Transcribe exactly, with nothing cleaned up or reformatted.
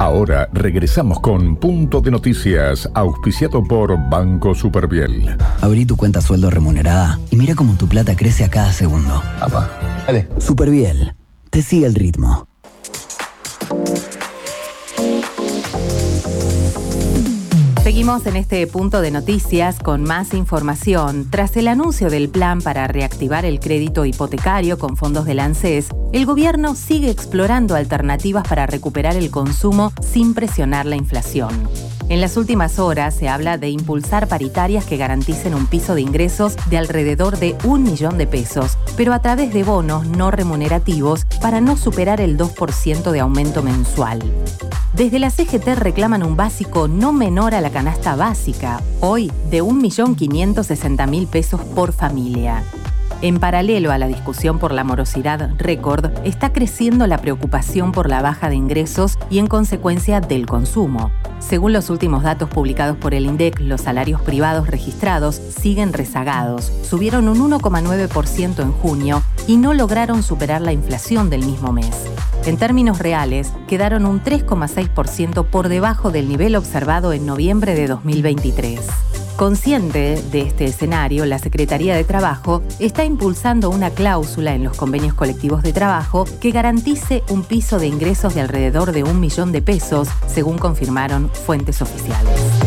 Ahora regresamos con Punto de Noticias, auspiciado por Banco Superviel. Abrí tu cuenta sueldo remunerada y mira cómo tu plata crece a cada segundo. Apa, dale. Superviel, te sigue el ritmo. Seguimos en este punto de noticias con más información. Tras el anuncio del plan para reactivar el crédito hipotecario con fondos del ANSES, el gobierno sigue explorando alternativas para recuperar el consumo sin presionar la inflación. En las últimas horas se habla de impulsar paritarias que garanticen un piso de ingresos de alrededor de un millón de pesos, pero a través de bonos no remunerativos para no superar el dos por ciento de aumento mensual. Desde la C G T reclaman un básico no menor a la canasta básica, hoy de un millón quinientos sesenta mil pesos por familia. En paralelo a la discusión por la morosidad récord, está creciendo la preocupación por la baja de ingresos y en consecuencia del consumo. Según los últimos datos publicados por el INDEC, los salarios privados registrados siguen rezagados, subieron un uno coma nueve por ciento en junio y no lograron superar la inflación del mismo mes. En términos reales, quedaron un tres coma seis por ciento por debajo del nivel observado en noviembre de dos mil veintitrés. Consciente de este escenario, la Secretaría de Trabajo está impulsando una cláusula en los convenios colectivos de trabajo que garantice un piso de ingresos de alrededor de un millón de pesos, según confirmaron fuentes oficiales.